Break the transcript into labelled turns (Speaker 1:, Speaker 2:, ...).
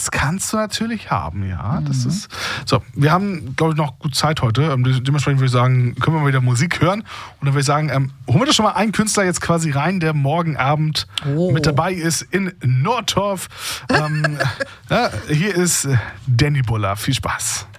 Speaker 1: Das kannst du natürlich haben, ja. Das ist so. Wir haben, glaube ich, noch gut Zeit heute. Dementsprechend würde ich sagen, können wir mal wieder Musik hören. Und dann würde ich sagen, holen wir doch schon mal einen Künstler jetzt quasi rein, der morgen Abend mit dabei ist in Nordorf. Ja, hier ist Danny Buller. Viel Spaß.